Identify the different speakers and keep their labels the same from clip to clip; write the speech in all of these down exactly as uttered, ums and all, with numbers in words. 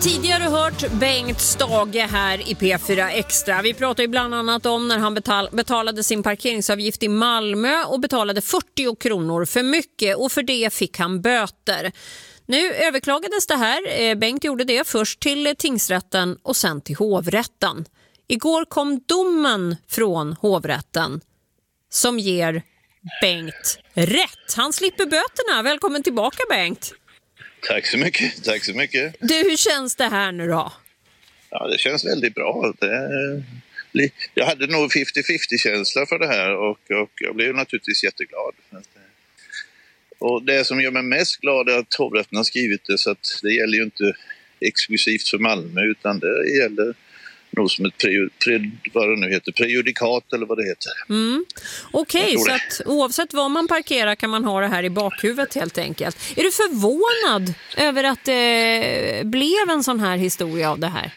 Speaker 1: tidigare hört Bengt Stage här i P fyra Extra. Vi pratar ju bland annat om när han betal- betalade sin parkeringsavgift i Malmö och betalade fyrtio kronor för mycket, och för det fick han böter. Nu överklagades det här. Bengt gjorde det först till tingsrätten och sen till hovrätten. Igår kom domen från hovrätten som ger Bengt rätt. Han slipper böterna. Välkommen tillbaka, Bengt.
Speaker 2: Tack så mycket, tack så mycket.
Speaker 1: Du, hur känns det här nu då?
Speaker 2: Ja, det känns väldigt bra. Det, jag hade nog femtio-femtio-känsla för det här och, och jag blev naturligtvis jätteglad. Och det som gör mig mest glad är att hovrätten har skrivit det, så att det gäller ju inte exklusivt för Malmö, utan det gäller nog som ett pre, pre, vad det nu heter, prejudikat eller vad det heter.
Speaker 1: Mm. Okej, okay, så att oavsett var man parkerar kan man ha det här i bakhuvudet helt enkelt. Är du förvånad över att det blev en sån här historia av det här?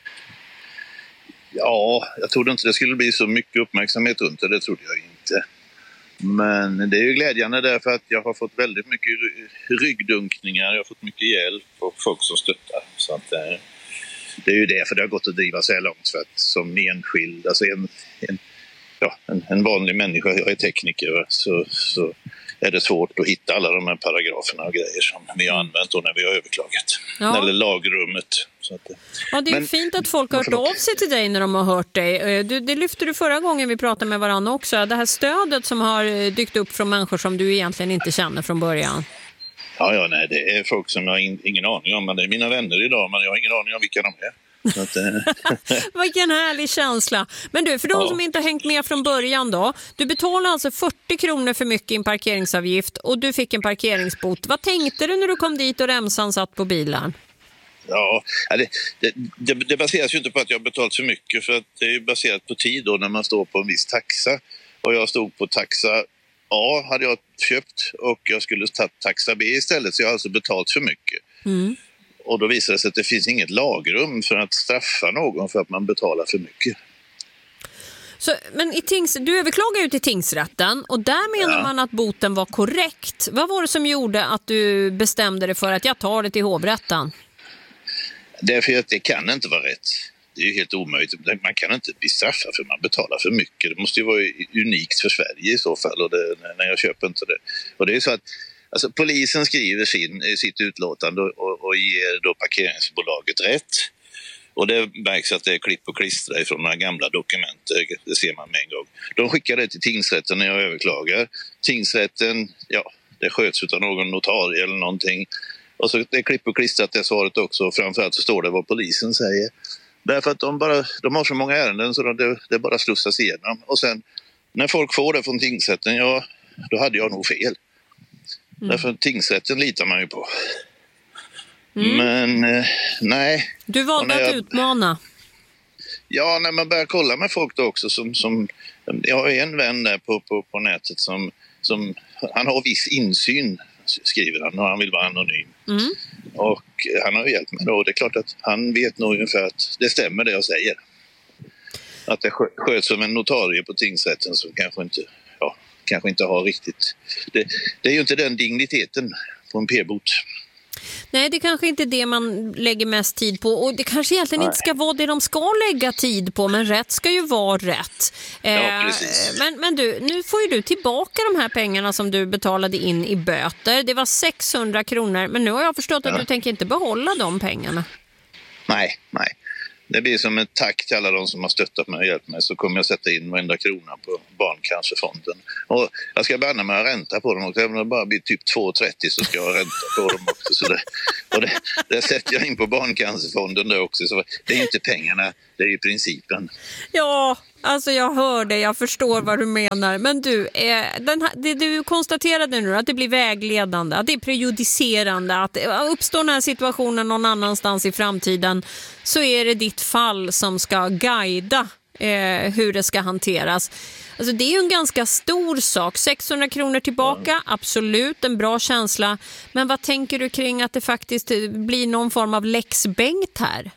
Speaker 2: Ja, jag trodde inte det skulle bli så mycket uppmärksamhet runt det, det trodde jag inte. Men det är ju glädjande därför att jag har fått väldigt mycket ryggdunkningar, jag har fått mycket hjälp och folk som stöttar. Så att det är ju det, för det har gått att driva så här långt för att som enskild, alltså en, en, ja, en, en vanlig människa, jag är tekniker, så, så är det svårt att hitta alla de här paragraferna och grejer som vi har använt då när vi har överklagat. Ja. Eller lagrummet. Så att,
Speaker 1: ja, det är men, fint att folk har hört av sig till dig när de har hört dig. Du, det lyfte du förra gången vi pratade med varandra också. Det här stödet som har dykt upp från människor som du egentligen inte känner från början.
Speaker 2: Ja, ja, nej, det är folk som jag har in, ingen aning om, men det är mina vänner idag, men jag har ingen aning om vilka de är. Så att, eh.
Speaker 1: Vilken härlig känsla. Men du, för de ja. som inte har hängt med från början då, du betalar alltså fyrtio kronor för mycket i en parkeringsavgift och du fick en parkeringsbot. Vad tänkte du när du kom dit och remsan satt på bilen?
Speaker 2: Ja, det, det, det, det baseras ju inte på att jag har betalt för mycket, för att det är baserat på tid då när man står på en viss taxa. Och jag stod på taxa A hade jag köpt och jag skulle ta taxa B istället, så jag har alltså betalt för mycket. Mm. Och då visar det sig att det finns inget lagrum för att straffa någon för att man betalar för mycket.
Speaker 1: Så, men i tings, du överklagar ju till tingsrätten och där menar ja. man att boten var korrekt. Vad var det som gjorde att du bestämde dig för att jag tar det till hovrätten?
Speaker 2: Därför att det kan inte vara rätt. Det är ju helt omöjligt. Man kan inte bli straffad för att man betalar för mycket. Det måste ju vara unikt för Sverige i så fall, och det, när jag köper inte det. Och det är så att alltså, polisen skriver sin, sitt utlåtande och, och ger då parkeringsbolaget rätt. Och det märks att det är klipp och klistra ifrån några gamla dokument. Det ser man med en gång. De skickar det till tingsrätten när jag överklagar. Tingsrätten, ja, det sköts av någon notarie eller någonting. Och så det är klipp och klistrat det svaret också. Framförallt så står det vad polisen säger. Därför att de, bara, de har så många ärenden så det, det bara slussas igenom. Och sen när folk får det från tingsrätten, ja, då hade jag nog fel. Mm. Därför att tingsrätten litar man ju på. Mm. Men eh, nej.
Speaker 1: Du valde att jag, utmana.
Speaker 2: Ja, när man börjar kolla med folk då också. Som, som, jag har en vän där på, på, på nätet som, som han har viss insyn, skriver han, och han vill vara anonym. Mm. Och han har hjälpt mig då. Det är klart att han vet nog ungefär att det stämmer det jag säger. Att det sköts som en notarie på tingsrätten som kanske inte, ja, kanske inte har riktigt. Det, det är ju inte den digniteten på en p-bot.
Speaker 1: Nej, det kanske inte är det man lägger mest tid på. Och det kanske egentligen Nej. inte ska vara det de ska lägga tid på. Men rätt ska ju vara rätt.
Speaker 2: Ja, precis.
Speaker 1: Eh, men, men du, nu får ju du tillbaka de här pengarna som du betalade in i böter. Det var sexhundra kronor. Men nu har jag förstått att ja. du tänker inte behålla de pengarna.
Speaker 2: Nej, nej. Det blir som ett tack till alla de som har stöttat mig och hjälpt mig, så kommer jag sätta in varenda krona på Barncancerfonden. Och jag ska börja med att ränta på dem också. Även om det bara blir typ två trettio så ska jag ränta på dem också. Så det, och det, det sätter jag in på Barncancerfonden då också. Så det är inte pengarna, det är ju principen.
Speaker 1: Ja, alltså jag hör det, jag förstår vad du menar. Men du, eh, den här, det du konstaterade nu, att det blir vägledande, att det är prejudicerande, att uppstår den här situationen någon annanstans i framtiden, så är det ditt fall som ska guida eh, hur det ska hanteras. Alltså det är ju en ganska stor sak. sexhundra kronor tillbaka, ja. absolut, en bra känsla. Men vad tänker du kring att det faktiskt blir någon form av Lex Bengt här?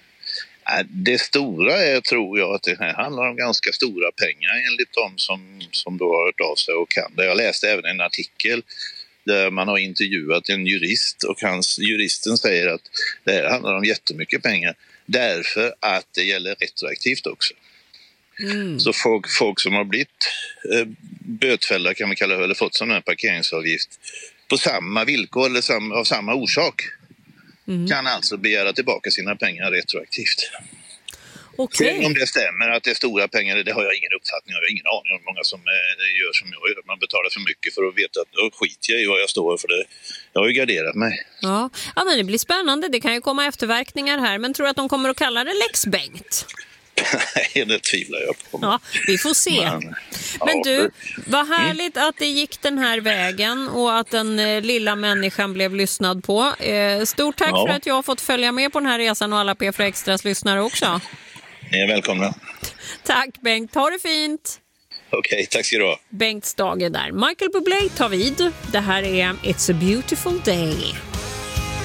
Speaker 2: Det stora är, tror jag, att det här handlar om ganska stora pengar enligt de som, som då har hört av sig och kan det. Jag läste även en artikel där man har intervjuat en jurist och hans, juristen säger att det här handlar om jättemycket pengar därför att det gäller retroaktivt också. Mm. Så folk, folk som har blivit eh, bötfällda kan man kalla det, eller fått sån här parkeringsavgift på samma villkor eller sam, av samma orsak mm. kan alltså begära tillbaka sina pengar retroaktivt.
Speaker 1: Okay.
Speaker 2: Om det stämmer att det är stora pengar, det har jag ingen uppfattning, jag har ingen aning om många som eh, gör som jag gör. Man betalar för mycket för att veta att då skiter jag i vad jag står för. Det. Jag har ju garderat mig.
Speaker 1: Ja. Ja, men det blir spännande. Det kan ju komma efterverkningar här. Men tror du att de kommer att kalla det Lex Bengt?
Speaker 2: Nej, det tvivlar jag på.
Speaker 1: Ja, vi får se. Men, men
Speaker 2: ja,
Speaker 1: du, vad härligt mm. att det gick den här vägen och att den eh, lilla människan blev lyssnad på. Eh, stort tack ja. för att jag har fått följa med på den här resan och alla P fyra Extras lyssnare också.
Speaker 2: Ni är välkomna.
Speaker 1: Tack Bengt, ha det fint.
Speaker 2: Okej, okay, tack ska du ha.
Speaker 1: Bengt Stage där. Michael Bublé tar vid. Det här är It's a beautiful day.